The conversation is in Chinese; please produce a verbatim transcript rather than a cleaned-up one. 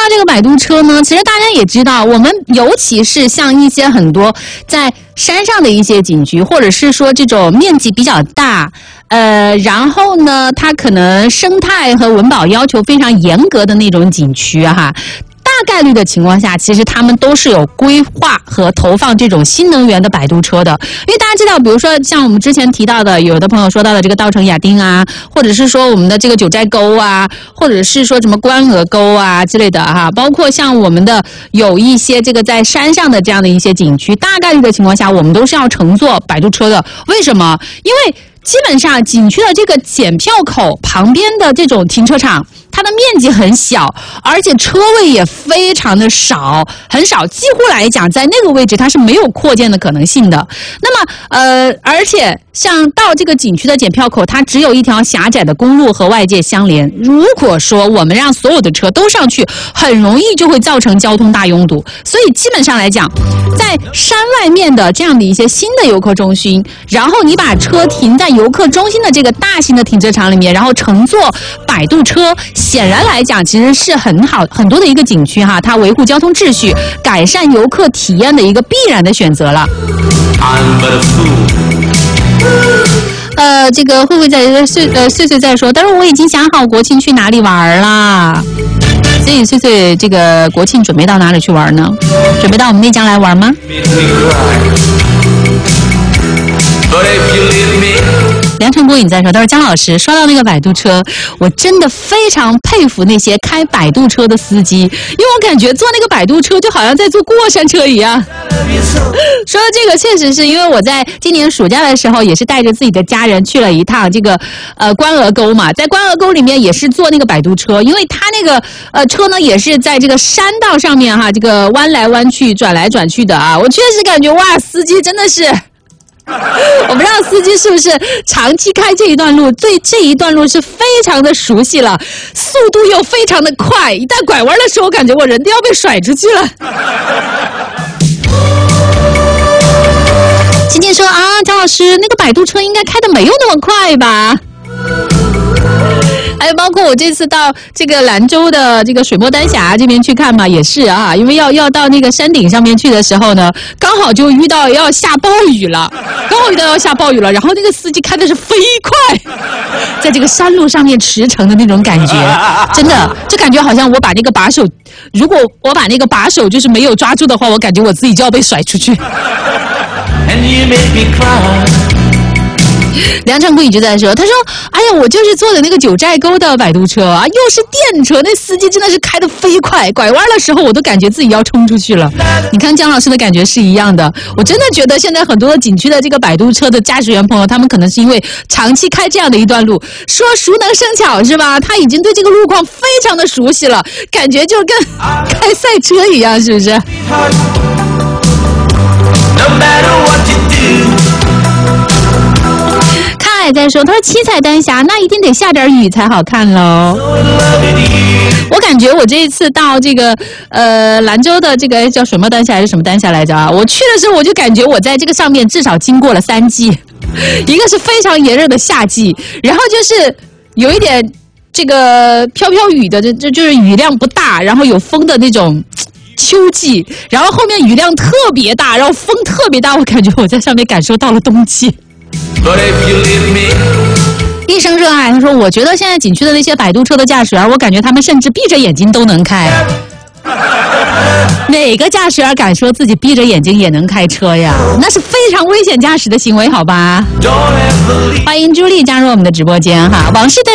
这个摆渡车呢，其实大家也知道，我们尤其是像一些很多在山上的一些景区，或者是说这种面积比较大，呃，然后呢，它可能生态和文保要求非常严格的那种景区啊哈。大概率的情况下，其实他们都是有规划和投放这种新能源的摆渡车的。因为大家知道，比如说像我们之前提到的，有的朋友说到的这个稻城亚丁啊，或者是说我们的这个九寨沟啊，或者是说什么关鹅沟啊之类的哈，包括像我们的有一些这个在山上的这样的一些景区，大概率的情况下，我们都是要乘坐摆渡车的。为什么？因为基本上景区的这个检票口旁边的这种停车场，它的面积很小，而且车位也非常的少，很少，几乎来讲，在那个位置它是没有扩建的可能性的。那么，呃，而且像到这个景区的检票口，它只有一条狭窄的公路和外界相连。如果说我们让所有的车都上去，很容易就会造成交通大拥堵。所以基本上来讲，在山外面的这样的一些新的游客中心，然后你把车停在游客中心的这个大型的停车场里面，然后乘坐摆渡车，显然来讲其实是很好很多的一个景区哈，它维护交通秩序、改善游客体验的一个必然的选择了。呃，这个会不会在碎呃碎碎在说？但是我已经想好国庆去哪里玩啦。所以碎碎这个国庆准备到哪里去玩呢？准备到我们内江来玩吗？梁成国影在说，他说姜老师说到那个摆渡车，我真的非常佩服那些开摆渡车的司机，因为我感觉坐那个摆渡车就好像在坐过山车一样。说到这个，确实是因为我在今年暑假的时候，也是带着自己的家人去了一趟这个呃关鹅沟嘛，在关鹅沟里面也是坐那个摆渡车，因为它那个呃车呢也是在这个山道上面哈，这个弯来弯去、转来转去的啊，我确实感觉哇，司机真的是。我不知道司机是不是长期开这一段路，对这一段路是非常的熟悉了，速度又非常的快，一旦拐弯的时候，我感觉我人都要被甩出去了。今天说啊，张老师，那个摆渡车应该开的没有那么快吧？还有包括我这次到这个兰州的这个水墨丹霞这边去看嘛，也是啊，因为要要到那个山顶上面去的时候呢，刚好就遇到要下暴雨了，刚好遇到要下暴雨了，然后那个司机开的是飞快，在这个山路上面驰骋的那种感觉，真的就感觉好像我把那个把手，如果我把那个把手就是没有抓住的话，我感觉我自己就要被甩出去。And you make me cry. 梁成功一直在说，他说哎呀，我就是坐的那个九寨沟的摆渡车啊，又是电车，那司机真的是开得飞快，拐弯的时候我都感觉自己要冲出去了。你看姜老师的感觉是一样的，我真的觉得现在很多的景区的这个摆渡车的驾驶员朋友，他们可能是因为长期开这样的一段路，说熟能生巧是吧，他已经对这个路况非常的熟悉了，感觉就跟开赛车一样，是不是？ No matter what you do. 也在说，他说七彩丹霞那一定得下点雨才好看喽。我感觉我这一次到这个呃兰州的这个叫什么丹霞还是什么丹霞来着啊？我去的时候我就感觉我在这个上面至少经过了三季，一个是非常炎热的夏季，然后就是有一点这个飘飘雨的，就就就是雨量不大，然后有风的那种秋季，然后后面雨量特别大，然后风特别大，我感觉我在上面感受到了冬季。一生热爱，他说：“我觉得现在景区的那些摆渡车的驾驶员，我感觉他们甚至闭着眼睛都能开。哪个驾驶员敢说自己闭着眼睛也能开车呀？那是非常危险驾驶的行为，好吧？”欢迎朱莉加入我们的直播间哈，往事的。